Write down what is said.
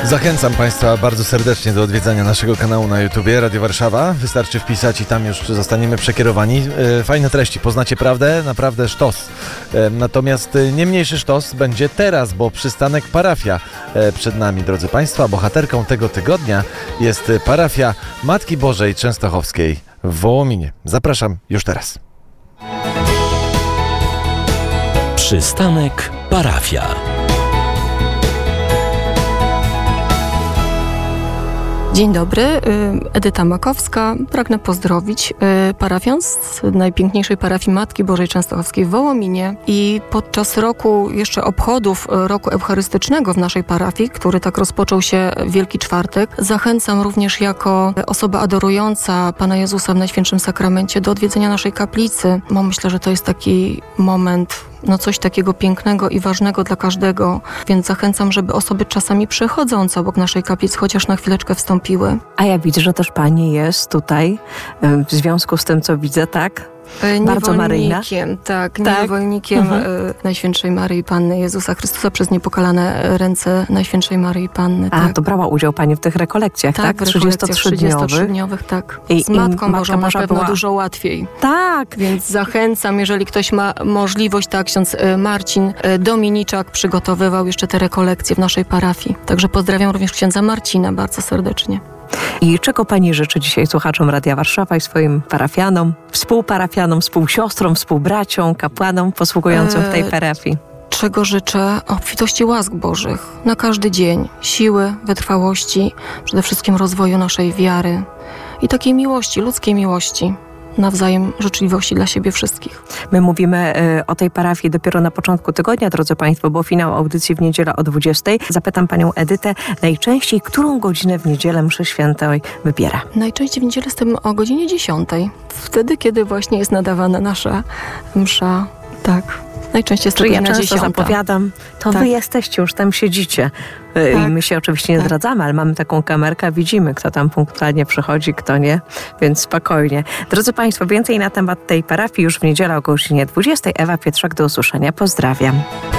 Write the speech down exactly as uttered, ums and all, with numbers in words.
Zachęcam Państwa bardzo serdecznie do odwiedzania naszego kanału na YouTubie Radio Warszawa. Wystarczy wpisać i tam już zostaniemy przekierowani. Fajne treści, poznacie prawdę, naprawdę sztos. Natomiast nie mniejszy sztos będzie teraz, bo przystanek parafia przed nami, drodzy Państwo. Bohaterką tego tygodnia jest parafia Matki Bożej Częstochowskiej w Wołominie. Zapraszam już teraz. Przystanek parafia. Dzień dobry, Edyta Makowska. Pragnę pozdrowić parafian z najpiękniejszej parafii Matki Bożej Częstochowskiej w Wołominie. I podczas roku jeszcze obchodów roku eucharystycznego w naszej parafii, który tak rozpoczął się w Wielki Czwartek, zachęcam również jako osoba adorująca Pana Jezusa w Najświętszym Sakramencie do odwiedzenia naszej kaplicy, bo myślę, że to jest taki moment, no coś takiego pięknego i ważnego dla każdego, więc zachęcam, żeby osoby czasami przechodzące obok naszej kaplicy chociaż na chwileczkę wstąpiły. A ja widzę, że też Pani jest tutaj, w związku z tym, co widzę, tak? Bardzo maryjna. Tak, tak? niewolnikiem mhm. Najświętszej Maryi Panny Jezusa Chrystusa przez niepokalane ręce Najświętszej Maryi Panny. A, tak. to brała udział Pani w tych rekolekcjach, tak? tak? trzydziestotrzydniowych, tak. I, z Matką i Bożą na pewno była... dużo łatwiej. Tak. Więc zachęcam, jeżeli ktoś ma możliwość, tak, ksiądz Marcin Dominiczak przygotowywał jeszcze te rekolekcje w naszej parafii. Także pozdrawiam również księdza Marcina bardzo serdecznie. I czego Pani życzy dzisiaj słuchaczom Radia Warszawa i swoim parafianom, współparafianom, współsiostrom, współbraciom, kapłanom posługującym w tej parafii? Czego życzę? Obfitości łask Bożych na każdy dzień, siły, wytrwałości, przede wszystkim rozwoju naszej wiary i takiej miłości, ludzkiej miłości. Nawzajem życzliwości dla siebie wszystkich. My mówimy y, o tej parafii dopiero na początku tygodnia, drodzy Państwo, bo finał audycji w niedzielę o dwudziestej. Zapytam Panią Edytę, najczęściej którą godzinę w niedzielę mszy świętej wybiera? Najczęściej w niedzielę jestem o godzinie dziesiątej. Wtedy, kiedy właśnie jest nadawana nasza msza. Tak. Najczęściej jest to godzina ja często dziesiąta. zapowiadam, to tak. Wy jesteście, już tam siedzicie. Tak. I my się oczywiście nie tak. zdradzamy, ale mamy taką kamerkę, widzimy, kto tam punktualnie przychodzi, kto nie, więc spokojnie. Drodzy Państwo, więcej na temat tej parafii już w niedzielę o godzinie dwudziestej. Ewa Pietrzak, do usłyszenia. Pozdrawiam.